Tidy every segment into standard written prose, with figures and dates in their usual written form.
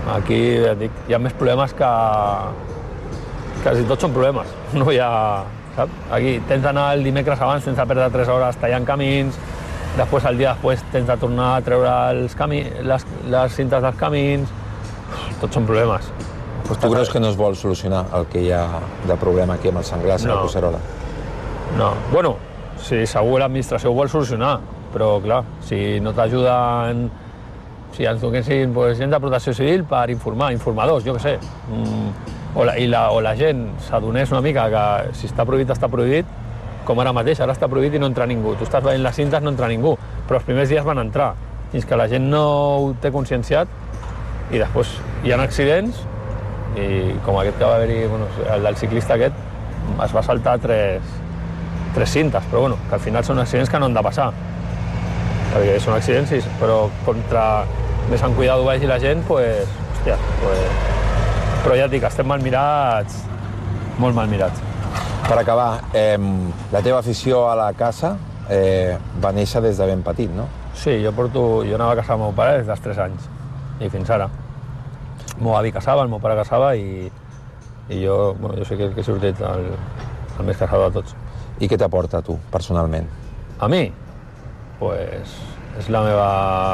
Aquí et dic, hi ha més problemes que... Quasi tots són problemes. No hi ha... Saps? Aquí tens d'anar el dimecres abans, tens de perdre 3 hores tallant camins, després el dia després tens de tornar a treure les cintes dels camins... Tots són problemes. Tu creus que no es vol solucionar el que hi ha de problema aquí amb el Senglars i la Collserola? No. Bueno, sí, segur l'administració ho vol solucionar, però clar, si no t'ajuden... Si ens donessin gent de protecció civil per informar, informadors, jo què sé. O la gent s'adonés una mica que si està prohibit, està prohibit, com ara mateix, ara està prohibit i no entra ningú. Tu estàs veient les cintes, no entra ningú, però els primers dies van entrar. Fins que la gent no ho té conscienciat i després hi ha accidents i com aquest que va haver-hi, el del ciclista aquest, es va saltar tres cintes, però bueno, que al final són accidents que no han de passar. Perquè són accidents, però contra més en cuidado vagi la gent, pues, hòstia, però ja et dic, estem mal mirats, molt mal mirats. Per acabar, la teva afició a la caça va néixer des de ben petit, no? Sí, jo anava a caçar el meu pare des dels 3 anys, i fins ara. El meu avi caçava, el meu pare caçava, i jo sé que he sortit el més caçador de tots. I què t'aporta a tu, personalment? A mi? Pues és la meva...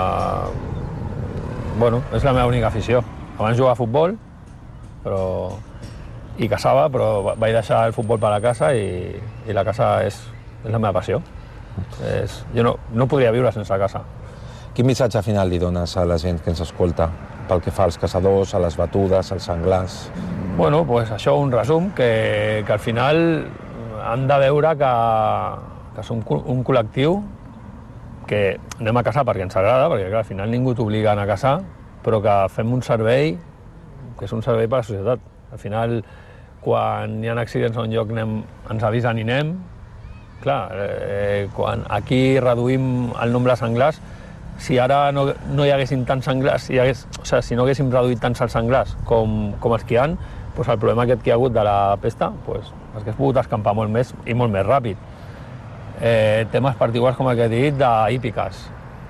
Bueno, és la meva única afició. Abans jugava a futbol, i caçava, però vaig deixar el futbol per a la casa i la caça és la meva passió. Jo no podria viure sense caça. Quin missatge final li dones a la gent que ens escolta pel que fa als caçadors, a les batudes, als senglars? Bueno, pues això, un resum, que al final han de veure que som un col·lectiu que anem a caçar perquè ens agrada, perquè al final ningú t'obliga a anar a caçar, però que fem un servei que és un servei per a la societat. Al final, quan hi ha accidents a un lloc ens avisen i anem. Clar, quan aquí reduïm el nombre de senglars, si ara no hi haguessin tants senglars, si no haguéssim reduït tants els senglars com els que hi ha, el problema aquest que hi ha hagut de la pesta, hauria pogut escampar molt més i molt més ràpid. Temes particulars com el que he dit d'hípiques.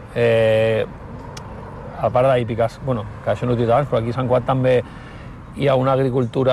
A part d'hípiques, que això no ho he dit abans, però aquí a Sant Cugat també hi ha una agricultura,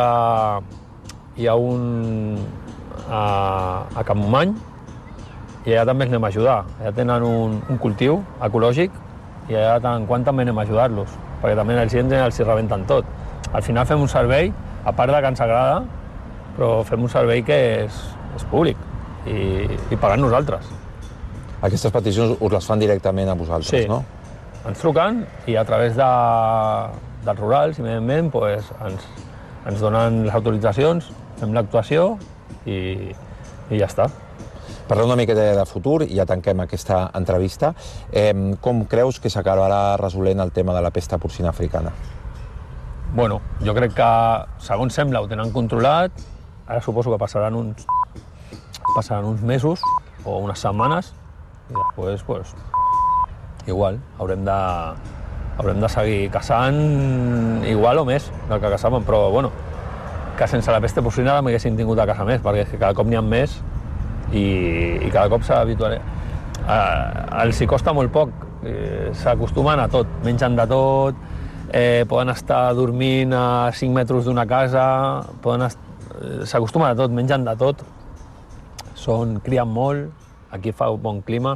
a Campmany, i allà també els anem a ajudar. Allà tenen un cultiu ecològic i allà de tant en quant també anem a ajudar-los, perquè també els gent els rebenten tot. Al final fem un servei, a part de que ens agrada, però fem un servei que és públic i pagant nosaltres. Aquestes peticions us les fan directament a vosaltres, no? Sí, ens truquen i a través dels rurals, immediatament, ens donen les autoritzacions, fem l'actuació i ja està. Parlem una miqueta de futur i ja tanquem aquesta entrevista. Com creus que s'acabarà resolent el tema de la pesta porcina africana? Bueno, jo crec que, segons sembla, ho tenen controlat. Ara suposo que passaran uns mesos o unes setmanes i després, igual, haurem de seguir caçant igual o més del que caçàvem, però bueno, que sense la pesta porcina m'haguessin tingut a caçar més, perquè cada cop n'hi ha més i cada cop s'habituarà. Els hi costa molt poc, s'acostumen a tot, mengen de tot, poden estar dormint a 5 metres d'una casa, s'acostumen a tot, mengen de tot, crien molt, aquí fa un bon clima,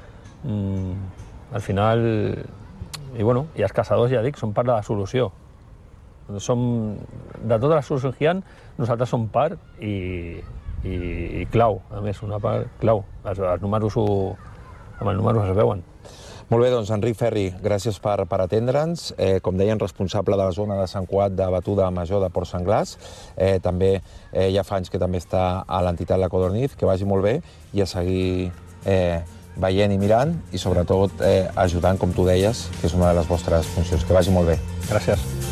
al final, i els caçadors, ja dic, són part de la solució. De totes les solucions que hi ha, nosaltres som part i clau, a més, una part clau. Els números es veuen. Molt bé, doncs, Enric Ferri, gràcies per atendre'ns. Com deien, responsable de la zona de Sant Cugat de batuda major de Ports Senglars. També ja fa anys que també està a l'entitat La Codorniz. Que vagi molt bé i a seguir veient i mirant i, sobretot, ajudant, com tu deies, que és una de les vostres funcions. Que vagi molt bé. Gràcies.